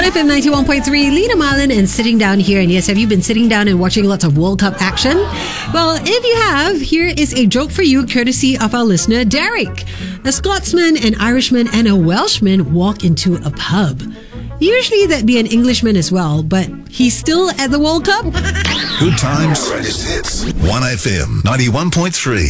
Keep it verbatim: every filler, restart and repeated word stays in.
one F M ninety-one point three, Lena Marlin and Sitting Down Here. And yes, have you been sitting down and watching lots of World Cup action? Well, if you have, here is a joke for you courtesy of our listener, Derek. A Scotsman, an Irishman and a Welshman walk into a pub. Usually that'd be an Englishman as well, but he's still at the World Cup. Good times. Greatest hits. one F M ninety-one point three.